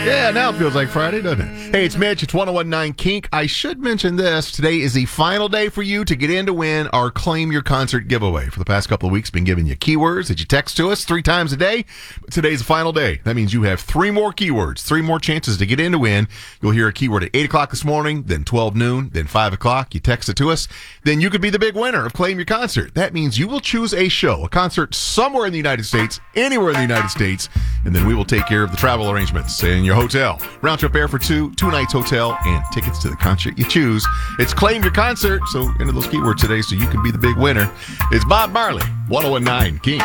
Yeah, now it feels like Friday, doesn't it? Hey, it's Mitch. It's 1019 Kink. I should mention this. Today is the final day for you to get in to win our Claim Your Concert giveaway. For the past couple of weeks, been giving you keywords that you text to us 3 times a day. But today's the final day. That means you have 3 more keywords, 3 more chances to get in to win. You'll hear a keyword at 8 o'clock this morning, then 12 noon, then 5 o'clock. You text it to us. Then you could be the big winner of Claim Your Concert. That means you will choose a show, a concert somewhere in the United States, anywhere in the United States, and then we will take care of the travel arrangements in your hotel. Round trip air for 2 nights hotel, and tickets to the concert you choose. It's Claim Your Concert, so enter those keywords today so you can be the big winner. It's Bob Marley, 1019 Kink.